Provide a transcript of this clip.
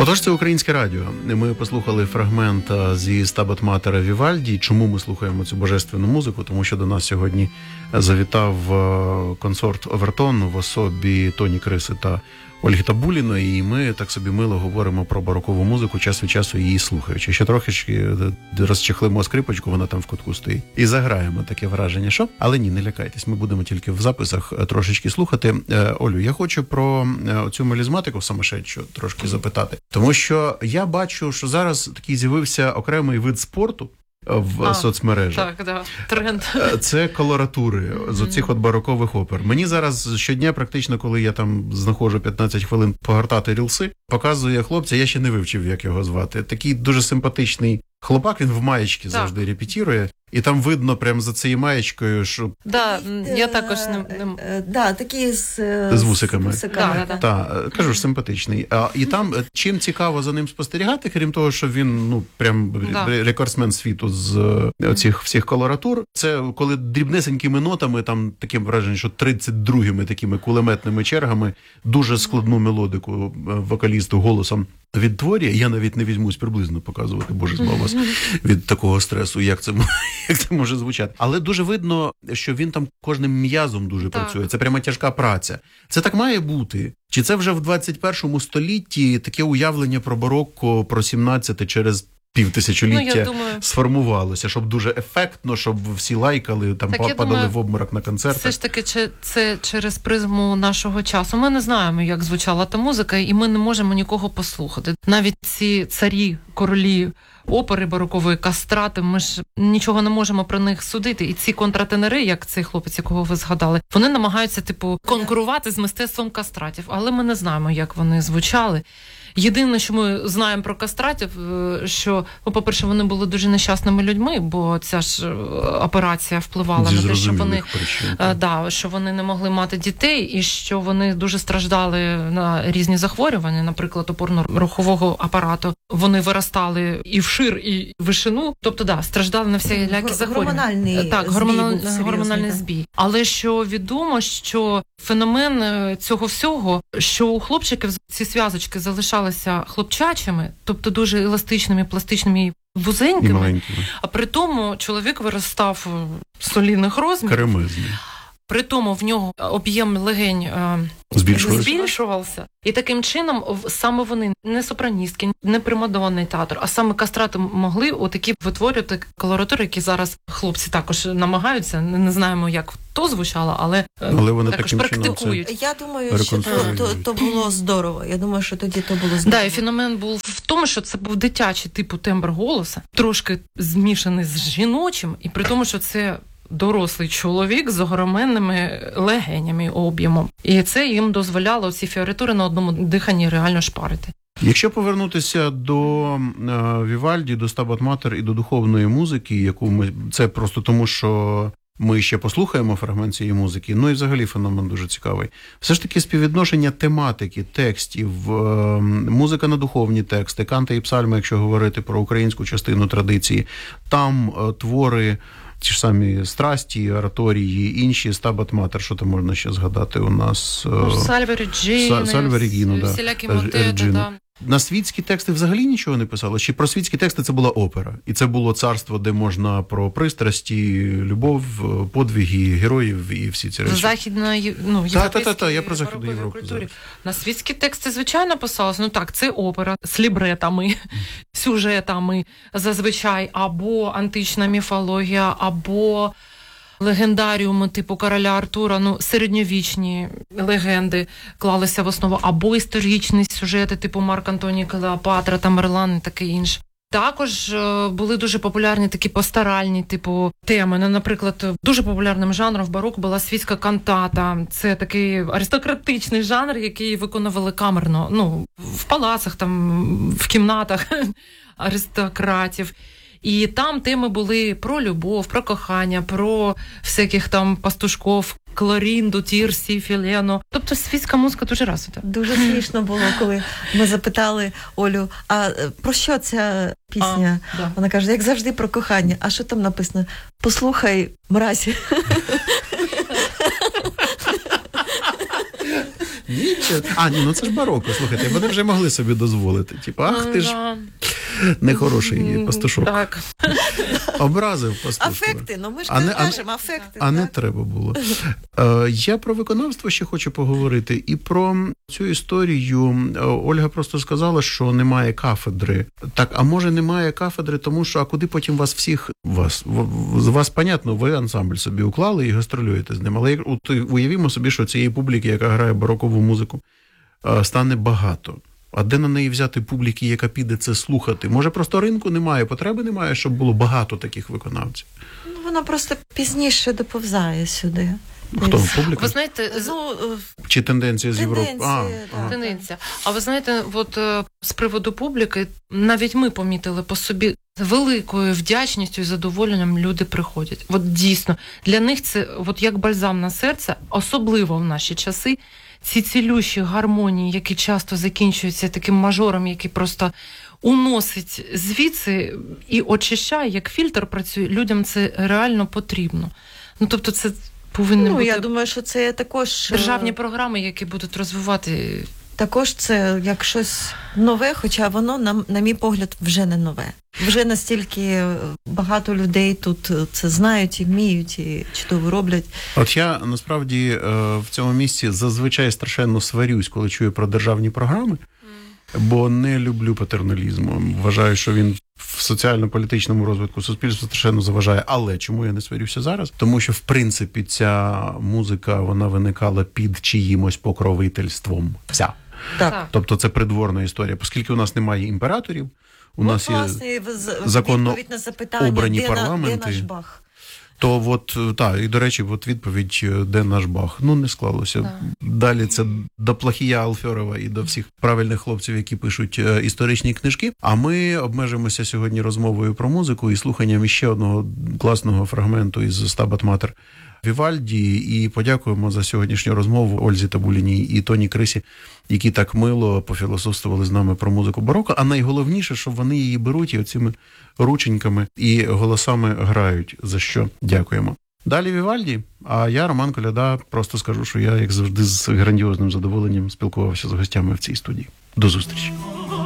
Отож, це Українське радіо. Ми послухали фрагмент зі Стабат Матера Вівальді. Чому ми слухаємо цю божественну музику? Тому що до нас сьогодні завітав консорт Овертон в особі Тоні Криси та Ольги Табуліної, і ми так собі мило говоримо про барокову музику, час від часу її слухаючи. Ще трохи розчехлимо скрипочку, вона там в кутку стоїть. І заграємо, таке враження, що? Але ні, не лякайтесь, ми будемо тільки в записах трошечки слухати. Олю, я хочу про цю мелізматику самошедшу трошки запитати. Тому що я бачу, що зараз такий з'явився окремий вид спорту в соцмережах. Так, да. Тренд. Це колоратури з оцих от барокових опер. Мені зараз щодня практично, коли я там знаходжу 15 хвилин погортати рілси, показує хлопця, я ще не вивчив, як його звати. Такий дуже симпатичний хлопак, він в маєчці завжди репетірує. І там видно прямо за цією маєчкою, що... Да, я також не... такі з вусиками. Кажу ж, симпатичний. І там, чим цікаво за ним спостерігати, крім того, що він, прям рекордсмен світу з оцих всіх колоратур, це коли дрібнесенькими нотами, там таке враження, що 32-ми такими кулеметними чергами дуже складну мелодику вокалісту голосом відтворює. Я навіть не візьмусь приблизно показувати, боже збав вас від такого стресу, як це може звучати. Але дуже видно, що він там кожним м'язом дуже працює. Це прямо тяжка праця. Це так має бути? Чи це вже в 21 столітті таке уявлення про барокко, про 17 через півтисячоліття сформувалося, щоб дуже ефектно, щоб всі лайкали, там падали в обморок на концертах? Все ж таки, це через призму нашого часу. Ми не знаємо, як звучала та музика, і ми не можемо нікого послухати. Навіть ці царі, королі опери барокової, кастрати, ми ж нічого не можемо про них судити. І ці контратенери, як цей хлопець, якого ви згадали, вони намагаються, конкурувати з мистецтвом кастратів. Але ми не знаємо, як вони звучали. Єдине, що ми знаємо про кастратів, що, по-перше, вони були дуже нещасними людьми, бо ця ж операція впливала на те, що вони, що вони не могли мати дітей, і що вони дуже страждали на різні захворювання, наприклад, опорно-рухового апарату. Вони виростали і вшир, і в вишину, тобто, страждали на всілякі захворювання. Гормональний збій. Але що відомо, що феномен цього всього, що у хлопчиків ці зв'язочки залишалися хлопчачими, тобто дуже еластичними, пластичними і вузенькими, а при тому чоловік виростав солідних розмірів. Каремезний. При тому в нього об'єм легень збільшувався. І таким чином саме вони, не сопраністки, не примадонний театр, а саме кастрати могли отакі витворювати колоратури, які зараз хлопці також намагаються. Не знаємо, як то звучало, але вони також практикують. Я думаю, що то було здорово. Я думаю, що тоді то було здорово. І феномен був в тому, що це був дитячий типу тембр голоса, трошки змішаний з жіночим, і при тому, що це дорослий чоловік з огроменними легенями, об'ємом. І це їм дозволяло ці фіоритури на одному диханні реально шпарити. Якщо повернутися до Вівальді, до Стабат Матер і до духовної музики, яку це просто тому, що ми ще послухаємо фрагмент цієї музики, і взагалі феномен дуже цікавий. Все ж таки співвідношення тематики, текстів, музика на духовні тексти, канти і псальми, якщо говорити про українську частину традиції, там твори, ті ж самі страсті, ораторії, інші, Стабат Матер, що там можна ще згадати у нас? Сальве Реджіно, всілякі мотети, На світські тексти взагалі нічого не писало? Чи про світські тексти це була опера? І це було царство, де можна про пристрасті, любов, подвиги, героїв і всі ці речі? Я про Західну Європу. На світські тексти, звичайно, писалось. Це опера з лібретами, сюжетами зазвичай, або антична міфологія, або легендаріуми типу короля Артура, середньовічні легенди клалися в основу, або історичні сюжети типу Марк Антоній Клеопатра, Тамерлан і таке інше. Також були дуже популярні такі пасторальні типу теми. Наприклад, дуже популярним жанром в бароко була світська кантата. Це такий аристократичний жанр, який виконували камерно, в палацах, в кімнатах аристократів. І там теми були про любов, про кохання, про всяких там пастушков, Клорінду, Тірсі, Філену. Тобто світська музика дуже развита. Дуже смішно було, коли ми запитали Олю, а про що ця пісня? Вона каже, як завжди, про кохання. А що там написано? Послухай, мразі. Ну це ж бароко, слухайте, вони вже могли собі дозволити. Типу, ах ти ж нехороший пастушок. Так. Образив пастушку. Афекти, ми ж кажемо, афекти. А не треба було. Я про виконавство ще хочу поговорити. І про цю історію Ольга просто сказала, що немає кафедри. Так, а може немає кафедри, тому що, а куди потім вас всіх, вас понятно, ви ансамбль собі уклали і гастролюєте з ним. Але уявімо собі, що цієї публіки, яка грає барокову музику, стане багато. А де на неї взяти публіки, яка піде це слухати? Може, просто ринку немає, потреби немає, щоб було багато таких виконавців? Вона просто пізніше доповзає сюди. Хто? Публіка? Ви знаєте, чи тенденція з Європи? Тенденція. А ви знаєте, от з приводу публіки, навіть ми помітили по собі, з великою вдячністю і задоволенням люди приходять. От дійсно, для них це от як бальзам на серце, особливо в наші часи, ці цілющі гармонії, які часто закінчуються таким мажором, який просто уносить звідси і очищає, як фільтр працює, людям це реально потрібно. Тобто це повинні бути... Я думаю, що це також... державні програми, які будуть розвивати... Також це як щось нове, хоча воно, на мій погляд, вже не нове. Вже настільки багато людей тут це знають і вміють, і чудово роблять. От я, насправді, в цьому місці зазвичай страшенно сварюсь, коли чую про державні програми, бо не люблю патерналізму. Вважаю, що він в соціально-політичному розвитку суспільства страшенно заважає. Але чому я не сварюся зараз? Тому що, в принципі, ця музика, вона виникала під чиїмось покровительством. Вся. Так. Тобто це придворна історія. Оскільки у нас немає імператорів, у нас є законно обрані парламенти. Де наш Бах? То і до речі, відповідь, де наш Бах? Не склалося. Да. Далі це до Плахія Алфьорова і до всіх правильних хлопців, які пишуть історичні книжки. А ми обмежимося сьогодні розмовою про музику і слуханням іще одного класного фрагменту із «Стабат Матер» Вівальді, і подякуємо за сьогоднішню розмову Ользі Табуліній і Тоні Крисі, які так мило пофілософствували з нами про музику бароко, а найголовніше, що вони її беруть і оцими рученьками і голосами грають, за що дякуємо. Далі Вівальді, а я, Роман Коляда, просто скажу, що я, як завжди, з грандіозним задоволенням спілкувався з гостями в цій студії. До зустрічі.